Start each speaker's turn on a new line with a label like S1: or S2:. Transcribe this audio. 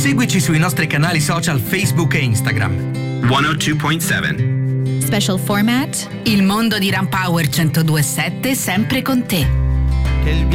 S1: seguici sui nostri canali social Facebook e Instagram.
S2: 102.7
S3: Special format.
S4: Il mondo di Ram Power 102.7 sempre con te.
S5: Che il